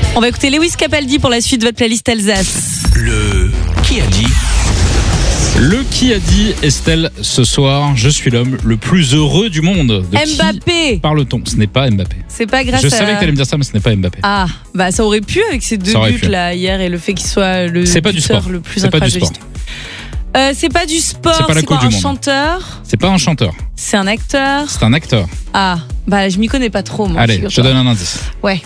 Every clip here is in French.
On va écouter Lewis Capaldi pour la suite de votre playlist Alsace. Le qui a dit? Le qui a dit, Estelle, ce soir, je suis l'homme le plus heureux du monde. De Mbappé. Qui parle-t-on? Ce n'est pas Mbappé. C'est pas grâce Je à... savais que t'allais me dire ça, mais ce n'est pas Mbappé. Ah, bah ça aurait pu avec ces deux buts là hier et le fait qu'il soit le C'est pas du buteur sport. le plus C'est pas du incroyable de sport. l'histoire. C'est pas du sport, C'est pas la c'est Coupe pas du un Monde. chanteur, C'est pas un chanteur, c'est un acteur. c'est un acteur. Ah, bah je m'y connais pas trop moi. Allez, je te figure-toi. donne un indice. Ouais.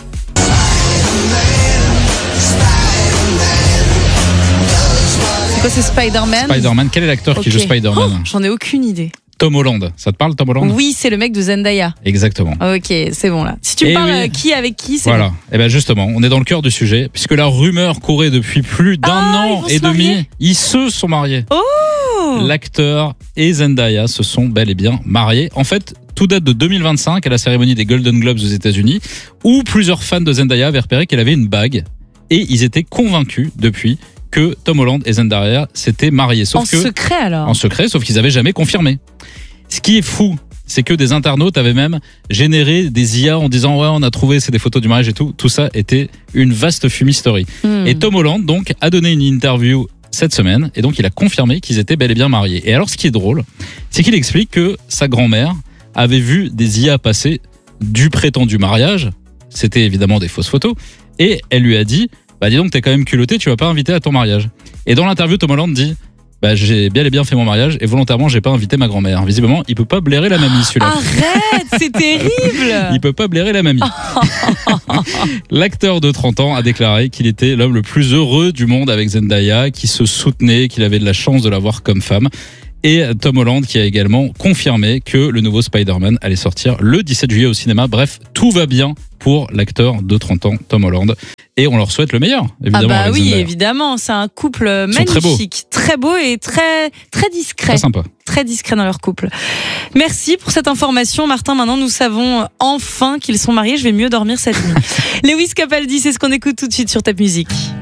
C'est quoi, c'est Spider-Man? Spider-Man, quel est l'acteur qui Ok. joue Spider-Man? Oh, j'en ai aucune idée. Tom Holland. Ça te parle, Tom Holland? Oui, c'est le mec de Zendaya. Exactement. Ok, c'est bon là. Si tu me Eh parles oui. qui avec qui, c'est Voilà. Et bien justement, on est dans le cœur du sujet, puisque la rumeur courait depuis plus d'un Ah, ils an vont et se marier. demi. Ils se sont mariés. Oh. L'acteur et Zendaya se sont bel et bien mariés. En fait, tout date de 2025, à la cérémonie des Golden Globes aux États-Unis, où plusieurs fans de Zendaya avaient repéré qu'elle avait une bague, et ils étaient convaincus depuis que Tom Holland et Zendaya s'étaient mariés. Sauf En que secret alors. en secret, sauf qu'ils avaient jamais confirmé. Ce qui est fou, c'est que des internautes avaient même généré des IA en disant ouais, on a trouvé, c'est des photos du mariage et tout. Tout ça était une vaste fumisterie. Et Tom Holland donc a donné une interview cette semaine et donc il a confirmé qu'ils étaient bel et bien mariés. Et alors ce qui est drôle, c'est qu'il explique que sa grand-mère avait vu des IA passer du prétendu mariage. C'était évidemment des fausses photos. Et elle lui a dit bah dis donc t'es quand même culotté, tu vas pas inviter à ton mariage. Et dans l'interview, Tom Holland dit bah j'ai bien et bien fait mon mariage et volontairement j'ai pas invité ma grand-mère. Visiblement, il peut pas blairer la mamie celui-là. Arrête, c'est terrible. Il peut pas blairer la mamie. L'acteur de 30 ans a déclaré qu'il était l'homme le plus heureux du monde avec Zendaya, qui se soutenait, qu'il avait de la chance de l'avoir comme femme. Et Tom Holland qui a également confirmé que le nouveau Spider-Man allait sortir le 17 juillet au cinéma. Bref, tout va bien pour l'acteur de 30 ans, Tom Holland. Et on leur souhaite le meilleur, évidemment. Ah bah avec oui, Zendaya. évidemment, c'est un couple sont très beaux. magnifique, très beau et très discret. Très sympa. Très discret dans leur couple. Merci pour cette information, Martin. Maintenant, nous savons enfin qu'ils sont mariés. Je vais mieux dormir cette nuit. Lewis Capaldi, c'est ce qu'on écoute tout de suite sur Top Music.